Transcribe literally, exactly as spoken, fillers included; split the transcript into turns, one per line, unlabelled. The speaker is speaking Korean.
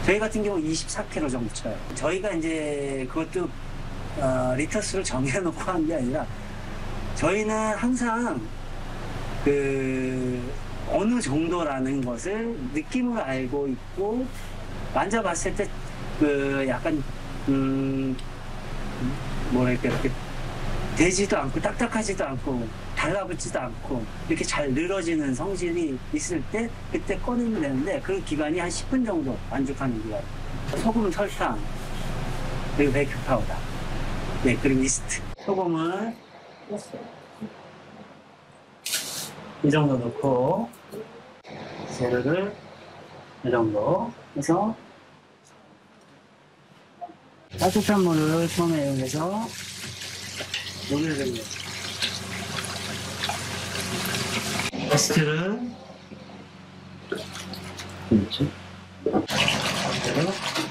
저희 같은 경우 이십사 킬로그램 정도 쳐요. 저희가 이제 그것도 어, 리터수를 정해놓고 한 게 아니라 저희는 항상 그 어느 정도라는 것을 느낌으로 알고 있고 만져봤을 때 그 약간 음 뭐랄까 이렇게 되지도 않고 딱딱하지도 않고 달라붙지도 않고 이렇게 잘 늘어지는 성질이 있을 때 그때 꺼내면 되는데 그 기간이 한 십 분 정도 반죽하는 기간. 소금, 설탕, 그리고 베이킹 파우더, 네 그리고 이스트. 소금을 이 정도 넣고 재료를 이 정도 해서 따뜻한 물을 처음에 이용해서 여기를 넣어요. 이스트를 그렇죠. 반대로